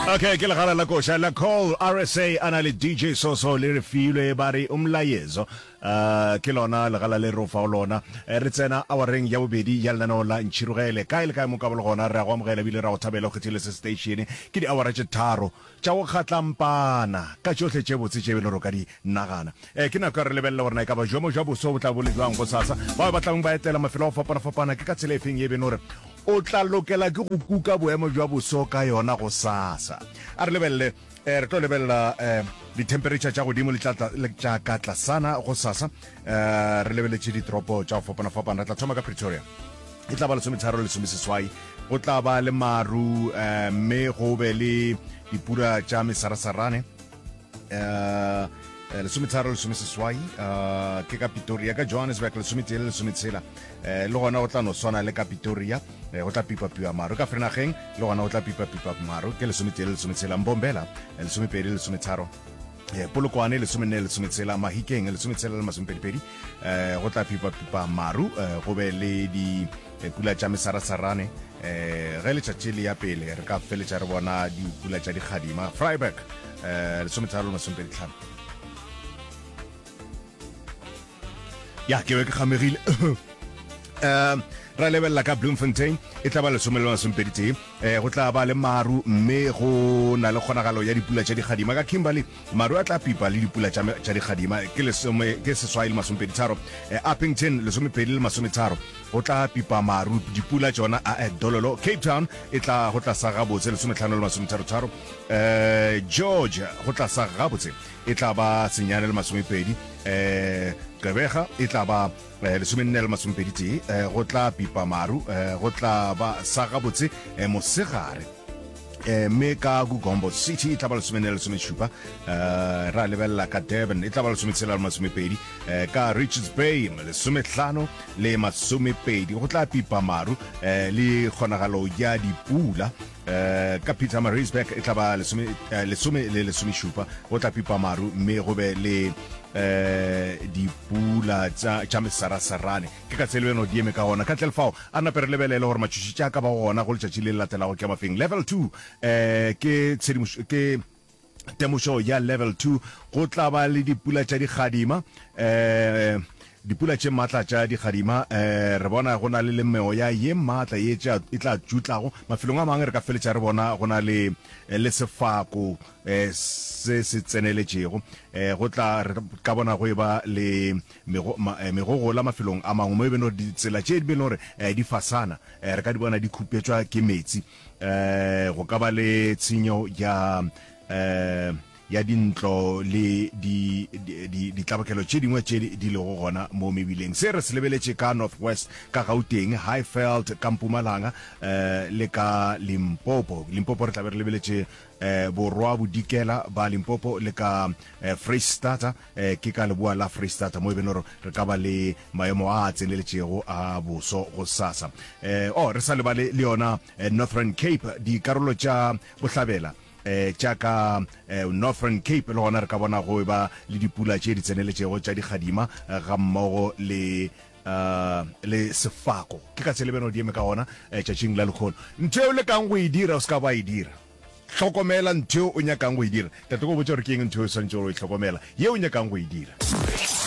Okay, ke legala la kosha la call RSA ana le DJ Soso le refilwe bari umlayezo ke lona legala le rofa lona re tsena awareng ya bobedi ya lana la ntshirugele ka ile ka mo ka bolgona re go amogela bile ra go thabela go tshile station ke di awara tse tharo tša go khatlampana ka tsohle tše botse tše bele ro ka di nagana ke na ka re lebella gore na ka ba jomo jo bo so botla bo le jwang go sasa ba batlang ba etela mafelo fa fapana ke ka tsele efeng ye benore o tla lokela ke go kuka boemo jwa boso ka yona go sasa a re lebelle re tlo lebella di temperature tša godimo le tša ka tlasana go sasa re lebeletse di tropo tša fapana re tla thoma ka Pretoria e tla ba le sometharo le someseswai go tla ba le maru mme go be le dipula tša mesarasarane le sometharo le someseswai ke ka Pretoria ka Johannesburg le sometele le sometshela le gona go tla no swana le ka Pretoria go tla pipa maru ka Vereeniging le gona go tla pipa maru ke le sometele le sometshela Mbombela le somepedi le sometharo Polokwane le somenne le sometshela Mahikeng le sometshela le masompedipedi go tla pipa maru go be le di pula tša mesarasarane ge le tšatšile ya pele re ka feletša re bona dipula tša dikgadima Vryburg le sometharo le masompeditlhano ya ke be ke gamegile ra lebella ka Bloemfontein e tla ba le somelwa sompeditse go tla ba le maru mme go na le kgonagalo ya dipula tša dikgadima ka Kimberley maru a tla pipa le dipula tša dikgadima ke seswai le masompeditharo Uppington le somepedi le masometharo go tla pipa maru dipula tšona a Dololo Cape Town e tla go tla sa gabotse le sometlhano le masometharo George go tla sa gabotse e tla ba senyane le masomepedi Gqeberha e tla ba le somenne le masompeditse go tla pipa maru go tla ba sa gabotse mosegare mme ka Gombo City e tla ba le somenne le someshupa ra lebella ka Durban e tla ba le sometshela le masomepedi ka Richards Bay le sometlhano le masomepedi go tla pipa maru le kgonagalo ya dipula ka Pietermaritzburg e tla ba le someshupa go tla pipa maru mme go be le dipula tša mesarasarane ke ka tselweno di eme ka gona ka tlelfao a nape re lebelele gore matšhoši tša ka ba gona go letšatši le latelago ke mafeng level 2 ke temošo ya level 2 go tla ba le dipula tša dikgadima dipula tše maatla tša dikgadima re bona go na le meoya ye maatla ye e tla jutlago mafelong a mangwe re ka feletša re bona go na le sefako se tseneletšego go tla re ka bona go e ba le megogo la mafelong a mangwe mo e beno ditsela tše di beno gore di fasana re ka di bona di khupetšwa ke metsi go ka ba le tshenyo ya dintlo le ditlabakelo tše dingwe tše di lego gona mo mebileng se re se lebeletše ka Northwest ka Gauteng Highveld ka Mpumalanga le ka Limpopo re tla be re lebeletše borwa bodikela ba Limpopo le ka Freistata ke ka leboa la Freistata mo e beno re ka ba le maemo a tseneletšego a boso go sasa re sa lebale le yona Northern Cape dikarolo tša bohlabela tšaka Northern Cape le gona re ka bona go ba le dipula tše di tseneletšego tša dikgadima ga mmogo le sefako ke ka tselebeno di eme ka gona tšatšing la lekgono ntho le kang go e dira o se ka ba e dira hlokomela ntho o nyakang go e dira tate go botse gore ke eng ntho o swantse gore o e hlokomela ye o nyakang go e dira